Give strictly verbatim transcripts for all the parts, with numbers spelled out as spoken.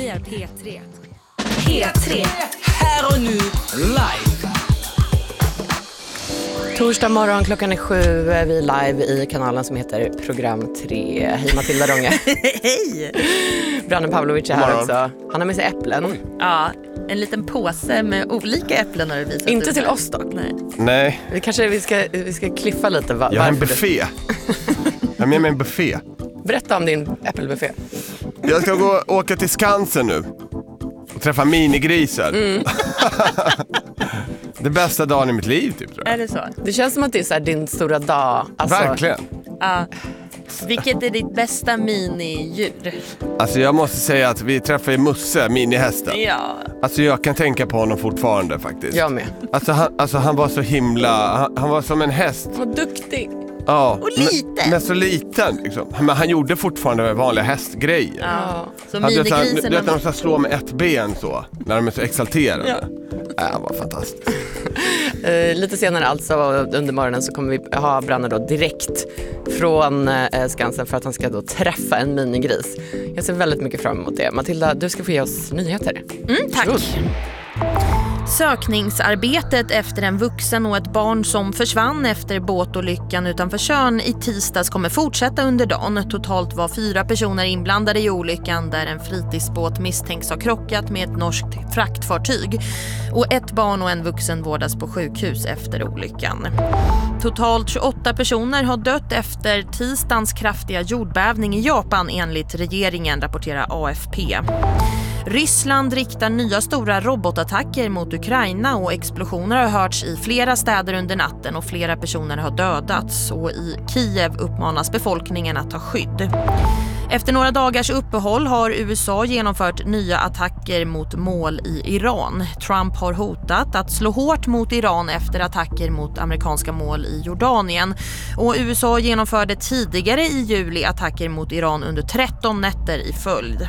är P tre. P tre. Här och nu, live. Torsdag morgon, klockan är sju, är vi live i kanalen som heter Program tre. Hej Matilda Ronge. Hej! Branne Pavlovic är här också. Han har med sig äpplen. Oj. Ja, en liten påse med olika äpplen har du visat. Inte till oss dock. Nej. Nej. Vi kanske vi ska, vi ska kliffa lite. Va- Jag har en buffé. Jag har med mig en buffé. Berätta om din äppelbuffé. Jag ska gå åka till Skansen nu och träffa minigrisar. Mm. Det bästa dagen i mitt liv typ, tror jag. Är det så? Det känns som att det är så här din stora dag. Alltså, Verkligen. Ja. Vilket är ditt bästa minidjur? Alltså jag måste säga att vi träffade Musse, minihästen. Ja. Alltså jag kan tänka på honom fortfarande faktiskt. Jag med. Alltså han, alltså han var så himla, han, han var som en häst. Vad duktig. Ja, Och liten. Men, men så liten liksom. Men han gjorde fortfarande vanliga hästgrejer. Ja. Så Han, du vet, minigrisen... du vet när de ska slå med ett ben så, när de är så exalterade. Ja. Ja, det var fantastiskt. Uh, lite senare alltså under morgonen så kommer vi ha Branne då direkt från uh, Skansen för att han ska då träffa en minigris. Jag ser väldigt mycket fram emot det. Matilda, du ska få ge oss nyheter. Mm, tack. Varsågod. Sökningsarbetet efter en vuxen och ett barn som försvann efter båtolyckan utanför Tjörn i tisdags kommer fortsätta under dagen. Totalt var fyra personer inblandade i olyckan där en fritidsbåt misstänks ha krockat med ett norskt fraktfartyg. Och ett barn och en vuxen vårdas på sjukhus efter olyckan. Totalt tjugoåtta personer har dött efter tisdagens kraftiga jordbävning i Japan enligt regeringen, rapporterar A F P. Ryssland riktar nya stora robotattacker mot Ukraina och explosioner har hörts i flera städer under natten och flera personer har dödats. Och i Kiev uppmanas befolkningen att ta skydd. Efter några dagars uppehåll har U S A genomfört nya attacker mot mål i Iran. Trump har hotat att slå hårt mot Iran efter attacker mot amerikanska mål i Jordanien. Och U S A genomförde tidigare i juli attacker mot Iran under tretton nätter i följd.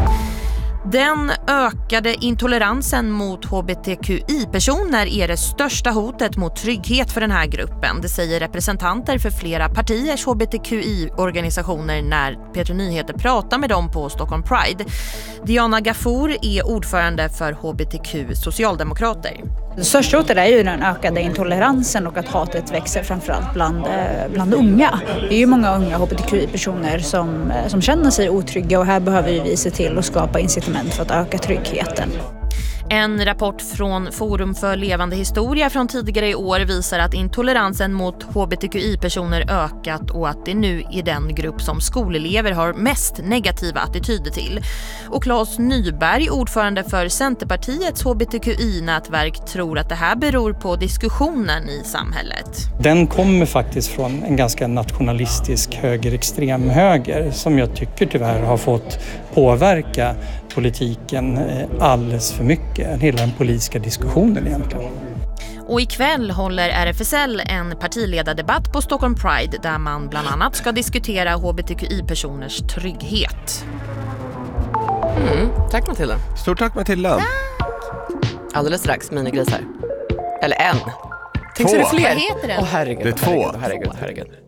Den ökade intoleransen mot H B T Q I-personer är det största hotet mot trygghet för den här gruppen. Det säger representanter för flera partiers H B T Q I-organisationer när P tre Nyheter pratar med dem på Stockholm Pride. Diana Gafour är ordförande för H B T Q-socialdemokrater. Det största hotet är ju den ökade intoleransen och att hatet växer framförallt bland, bland unga. Det är ju många unga H B T Q I-personer som, som känner sig otrygga och här behöver vi se till att skapa incitament för att öka tryggheten. En rapport från Forum för levande historia från tidigare i år visar att intoleransen mot H B T Q I-personer ökat och att det nu är den grupp som skolelever har mest negativa attityder till. Och Claes Nyberg, ordförande för Centerpartiets H B T Q I-nätverk, tror att det här beror på diskussionen i samhället. Den kommer faktiskt från en ganska nationalistisk högerextrem höger som jag tycker tyvärr har fått påverka politiken alldeles för mycket, hela den politiska diskussionen egentligen. Och ikväll håller R F S L en partiledardebatt på Stockholm Pride där man bland annat ska diskutera H B T Q I-personers trygghet. Mm, tack Matilda. Stort tack Matilda. Tack. Alldeles strax minigrisar. Eller en. Tänk två. Så är det fler. Vad heter den? Åh herregud. Det är två. Herregud, herregud, herregud.